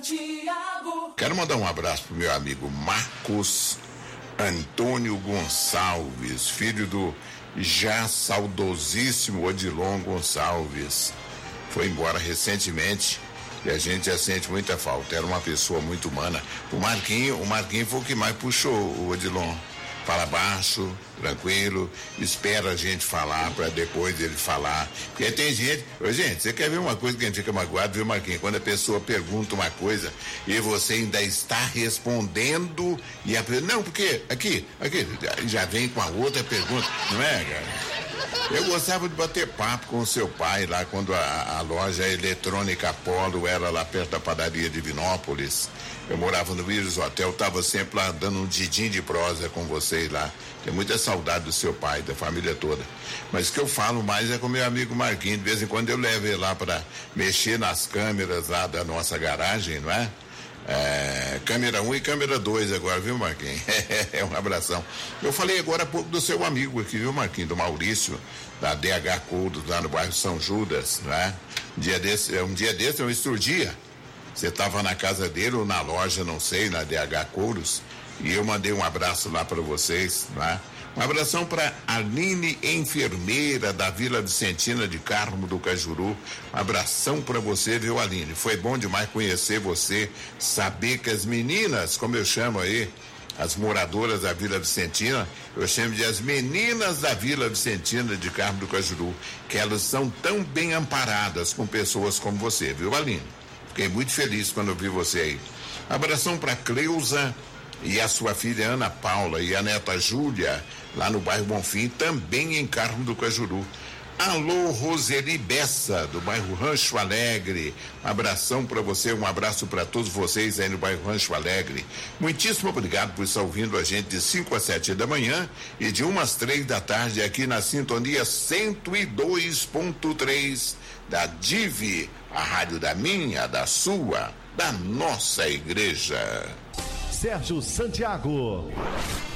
Santiago. Quero mandar um abraço pro meu amigo Marcos Antônio Gonçalves, filho do já saudosíssimo Odilon Gonçalves. Foi embora recentemente e a gente já sente muita falta. Era uma pessoa muito humana. O Marquinho foi o que mais puxou o Odilon. Fala baixo, tranquilo, espera a gente falar para depois ele falar. Porque tem gente, você quer ver uma coisa que a gente fica magoado, viu, Marquinhos? Quando a pessoa pergunta uma coisa e você ainda está respondendo e a pessoa, não, porque aqui, já vem com a outra pergunta, não é, cara? Eu gostava de bater papo com o seu pai lá quando a loja eletrônica Apollo era lá perto da padaria de Vinópolis. Eu morava no Iris Hotel, tava sempre lá dando um didim de prosa com vocês lá. Tenho muita saudade do seu pai, da família toda. Mas o que eu falo mais é com meu amigo Marquinhos. De vez em quando eu levo ele lá para mexer nas câmeras lá da nossa garagem, não é? Câmera 1 e câmera 2 agora, viu, Marquinhos? Um abração. Eu falei agora há pouco do seu amigo aqui, viu, Marquinhos? Do Maurício, da DH Couros, lá no bairro São Judas, né? Um dia desse, eu exturdia. Você estava na casa dele ou na loja, não sei, na DH Couros, e eu mandei um abraço lá para vocês, né? Um abração para Aline, enfermeira da Vila Vicentina de Carmo do Cajuru. Um abração para você, viu, Aline? Foi bom demais conhecer você, saber que as meninas, como eu chamo aí, as moradoras da Vila Vicentina, eu chamo de as meninas da Vila Vicentina de Carmo do Cajuru, que elas são tão bem amparadas com pessoas como você, viu, Aline? Fiquei muito feliz quando eu vi você aí. Abração para Cleusa e a sua filha Ana Paula e a neta Júlia, lá no bairro Bonfim, também em Carmo do Cajuru. Alô, Roseli Bessa, do bairro Rancho Alegre. Um abração para você, um abraço para todos vocês aí no bairro Rancho Alegre. Muitíssimo obrigado por estar ouvindo a gente de 5 às 7 da manhã e de 1 às 3 da tarde aqui na sintonia 102.3 da DIV, a rádio da minha, da sua, da nossa igreja. Sérgio Santiago.